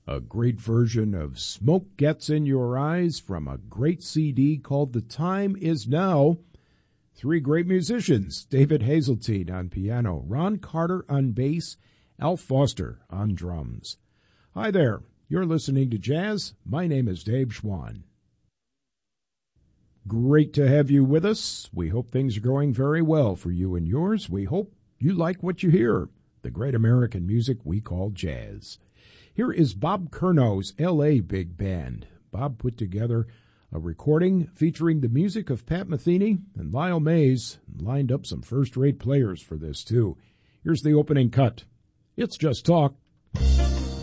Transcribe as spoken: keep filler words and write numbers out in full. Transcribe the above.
A great version of Smoke Gets in Your Eyes from a great C D called The Time Is Now. Three great musicians, David Hazeltine on piano, Ron Carter on bass, Al Foster on drums. Hi there, you're listening to Jazz. My name is Dave Schwann. Great to have you with us. We hope things are going very well for you and yours. We hope you like what you hear, the great American music we call jazz. Here is Bob Curnow's L A Big Band. Bob put together a recording featuring the music of Pat Metheny and Lyle Mays, and lined up some first-rate players for this, too. Here's the opening cut. It's Just Talk.